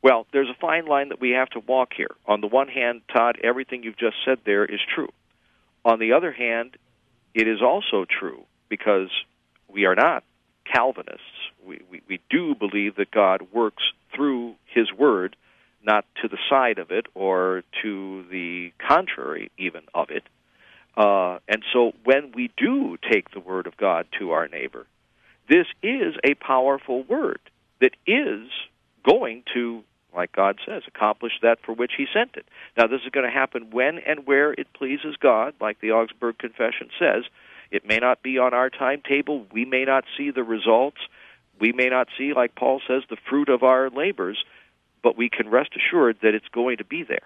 Well, there's a fine line that we have to walk here. On the one hand, Todd, everything you've just said there is true. On the other hand, it is also true because we are not Calvinists. We do believe that God works through His Word, not to the side of it or to the contrary even of it. And so when we do take the Word of God to our neighbor, this is a powerful Word that is going to, like God says, accomplish that for which He sent it. Now, this is going to happen when and where it pleases God, like the Augsburg Confession says. It may not be on our timetable. We may not see the results. We may not see, like Paul says, the fruit of our labors, but we can rest assured that it's going to be there.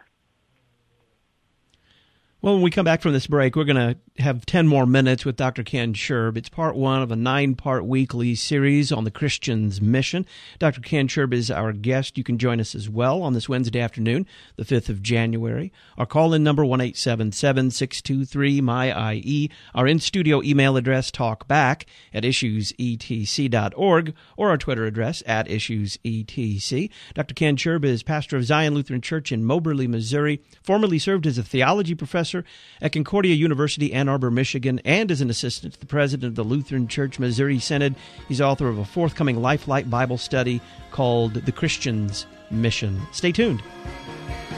Well, when we come back from this break, we're going to have 10 more minutes with Dr. Ken Scherb. It's part one of a 9-part weekly series on the Christian's mission. Dr. Ken Scherb is our guest. You can join us as well on this Wednesday afternoon, the 5th of January. Our call-in number, 1-877-623-MY-IE. Our in-studio email address, talkback@issuesetc.org, or our Twitter address, @issuesetc. Dr. Ken Scherb is pastor of Zion Lutheran Church in Moberly, Missouri, formerly served as a theology professor at Concordia University, Ann Arbor, Michigan, and as an assistant to the president of the Lutheran Church Missouri Synod. He's author of a forthcoming Lifelike Bible study called The Christian's Mission. Stay tuned.